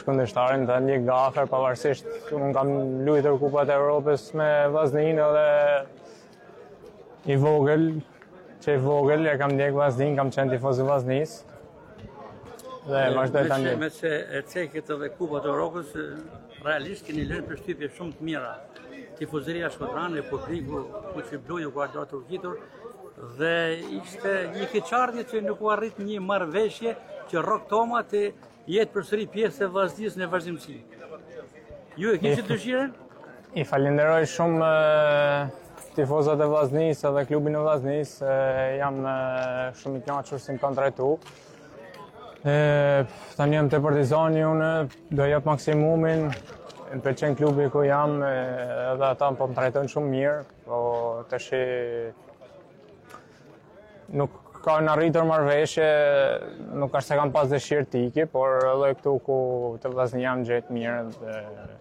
kundërshtarin të ndjek nga afër, pavarësisht unë kam luajtur Kupat e Evropës me vllaznin edhe i vogël e kam ndjek vllaznin, kam qenë tifoz i vllaznis. Dhe vazhdoj ta ndjek. Me që e cekit edhe Kupat e Evropës, realisht keni lënë përshtypje shumë të mira. Tifozëria shkodrane, publiku, që bluju ku ardhur të urgjitur, dhe ishte një keqardhje që nuk u arrit një marrëveshje që Rock Toma të jetë përsëri pjesë e vllaznisë në vazhdimsi. Ju e kishit dëshirën? I falenderoj shumë tifozat e vllaznisë edhe klubin e vllaznisë, jam shumë i kënaqur si më kanë trajtuar. Tani jam te Partizani, unë do jap maksimumin. Më pëlqen klubi ku jam, edhe ata po më trajtojnë shumë mirë, po tash nuk kanë arritur marrëveshje, nuk është se kam pas dëshirë të iki, por edhe këtu ku të vllaznia jam gjetë mirë dhe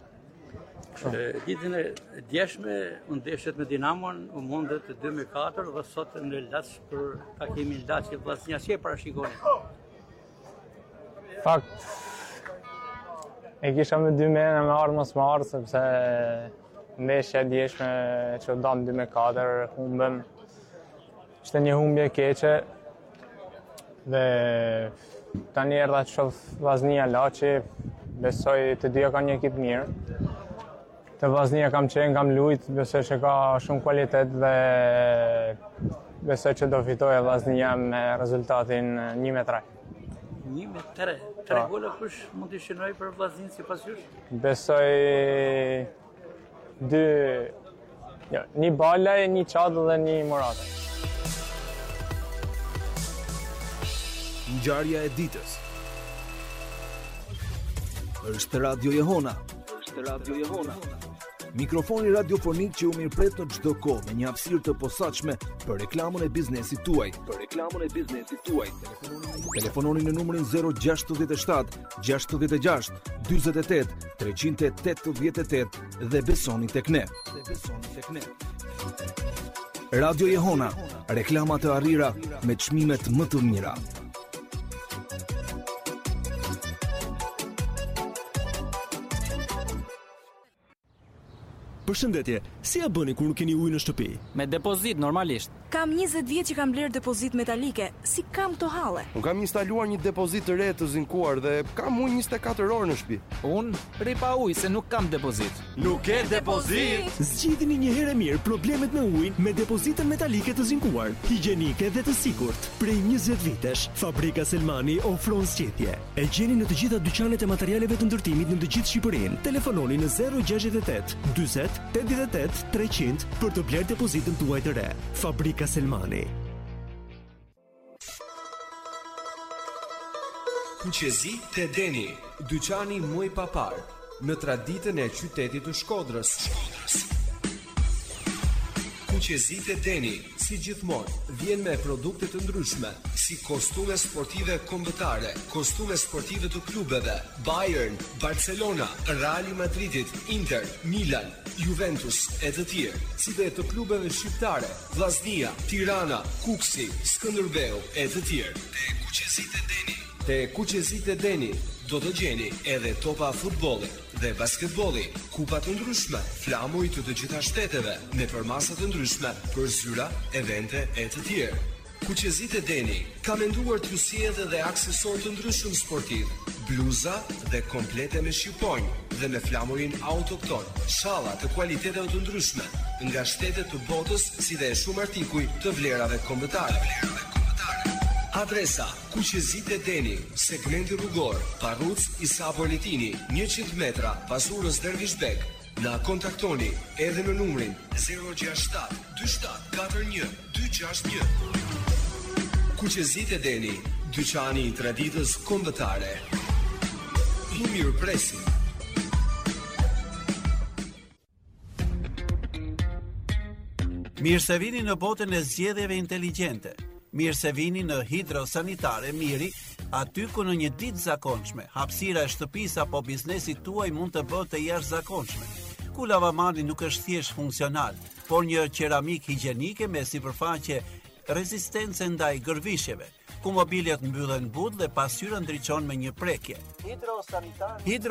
Ditën e djeshme, u ndeshjet me Dinamon, u mundet 2-4 dhe sot në Laç për takimin Laçi vllaznia, si e parashikoni? Fakt, e kisha me 2 mene me ardhë mos me ardhë, sepse ndeshja e djeshme që u dam 2-4, humbëm. Ishte një humbje keqe dhe tani erdha të shoh vllaznia Laçi, besoj të dyja kanë një ekip mirë. Të vllaznia kam qenë, kam lujt, besoj që ka shumë kualitet dhe besoj që do fitojë vllaznia me rezultatin 1-3. 1-3. 3 gola kush mund të shënoj për vllaznin sipas jush? Besoj 2, një Balaj, një Çadë dhe një Morata. Ngjarja e ditës. Është Radio Jehona. Mikrofoni radiofonik që u mirëpret në çdo kohë me një hapësirë të posaçme për reklamën e biznesit tuaj. Telefononi në numrin 067 66 48 388 dhe besoni tek ne. Radio Jehona, reklama të arrira me çmimet më të mira. Përshëndetje, si ja bëni kur nuk keni ujë në shtëpi? Me depozit, normalisht. Kam 20 vjet që kam bler depozit metalike, si kam këto halle. Unë kam instaluar një depozit të re të zinkuar dhe kam ujë 24 orë në shtëpi. Unë rri pa ujë se nuk kam depozit. Nuk ke depozit? Zgjidhni një herë mirë problemet me ujin me depozitën metalike të zinkuar, higjienike dhe të sigurt. Prej 20 vitesh, Fabrika Selmani ofron zgjidhje. E gjeni në të gjitha dyqanet e materialeve të ndërtimit në të gjithë Shqipërinë. Telefononi në 068 40 88 300 për të bler depozitën tuaj të re. Fabrika Selmani. Kuqezi te Deni, dyqani më i papar në traditën e qytetit të Shkodrës. Kuqezi te Deni, si gjithmonë, vjen me produkte të ndryshme, si kostume sportive kombëtare, kostume sportive të klubeve, Bayern, Barcelona, Real Madridit, Inter, Milan, Juventus e të tjerë, si dhe të klubeve shqiptare, Vllaznia, Tirana, Kuksi, Skënderbeu e të tjerë. Te Kuqezit e Deni do të gjeni edhe topa futbolli dhe basketbolli, kupa të ndryshme, flamuj të të gjitha shteteve, me përmasa të ndryshme për zyra, evente e të tjerë. Kuqezit e Deni ka menduar t'ju sjellë dhe aksesor të ndryshëm sportiv, bluza dhe komplete me shqiponjë dhe me flamurin autokton, shalla të kualiteteve të ndryshme nga shtetet të botës, si dhe shumë artikuj të vlerave kombëtare. Adresa: Kuqezit e Deni, segmenti rrugor, Parruc Isa Politini, 100 metra pas urës Dervishbek. Na kontaktoni edhe në numrin 067 27 41 261. Kuqezit e Deni, dyqani i traditës kombëtare. Ju mirëpresim. Mirë se vini në botën e zgjedhjeve inteligjente. Mirë se vini në Hidrosanitare Miri, aty ku në një ditë zakonshme, hapësira e shtëpisë apo biznesit tuaj mund të bëhet e jashtëzakonshme. Ku lavamani nuk është thjesht funksional, por një qeramik higjienike me sipërfaqe rezistence ndaj gërvishjeve, ku mobiljet mbyllen but dhe pasqyra ndriçon me një prekje.